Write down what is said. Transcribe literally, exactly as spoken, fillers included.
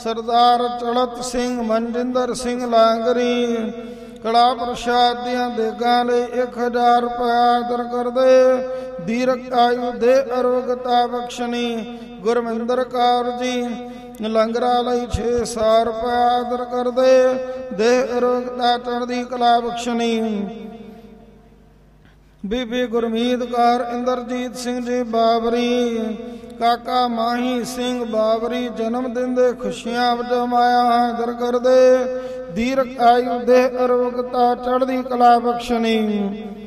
ਸਰਦਾਰ ਚੜਤ ਸਿੰਘ ਮਨਜਿੰਦਰ ਸਿੰਘ ਲਾਂਗਰੀ ਕੜਾ ਪ੍ਰਸ਼ਾਦ ਦੀਆਂ ਦੇਗਾਂ ਲਈ ਇੱਕ ਹਜ਼ਾਰ ਰੁਪਇਆ ਆਦਰ ਕਰਦੇ। ਦੀਰਘ ਆਯੂ ਦੇ ਅਰੋਗਤਾ ਬਖਸ਼ਣੀ ਗੁਰਮਿੰਦਰ ਕੌਰ ਜੀ ਲੰਗਰਾਂ ਲਈ ਛੇ ਸੌ ਰੁਪਇਆ ਆਦਰ ਕਰਦੇ। ਦੇਹ ਅਰੋਗਤਾ ਚੜ੍ਹਦੀ ਕਲਾ ਬਖਸ਼ਣੀ ਬੀਬੀ ਗੁਰਮੀਤ ਕੌਰ ਇੰਦਰਜੀਤ ਸਿੰਘ ਜੀ ਬਾਬਰੀ ਕਾਕਾ ਮਾਹੀ ਸਿੰਘ ਬਾਬਰੀ ਜਨਮ ਦਿਨ ਦੇ ਖੁਸ਼ੀਆਂ ਵਜੋਂ ਮਾਇਆ ਆਦਰ ਕਰਦੇ। ਦੀਰਘ ਆਯੂ ਦੇ ਅਰੋਗਤਾ ਚੜ੍ਹਦੀ ਕਲਾ ਬਖਸ਼ਣੀ।